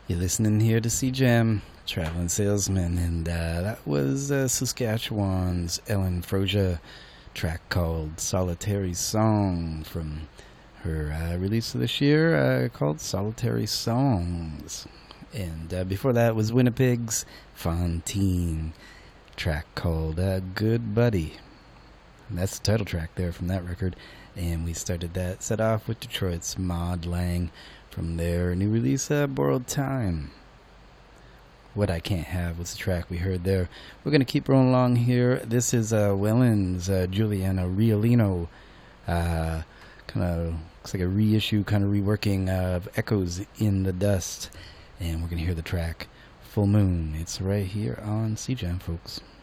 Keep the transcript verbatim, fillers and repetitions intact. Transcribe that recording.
You're listening here to C-Jam, Traveling Salesman, and uh, that was uh, Saskatchewan's Ellen Froja track called Solitary Song from her uh, release of this year uh, called Solitary Songs. And uh, before that was Winnipeg's Fontaine track called uh, Good Buddy. And that's the title track there from that record. And we started that set off with Detroit's Maud Lang from their new release, uh, Borrowed Time. What I Can't Have was the track we heard there. We're going to keep rolling along here. This is uh, Welland's uh, Juliana Riolino. Uh, kind of looks like a reissue, kind of reworking of Echoes in the Dust. And we're going to hear the track Full Moon. It's right here on C-Jam, folks.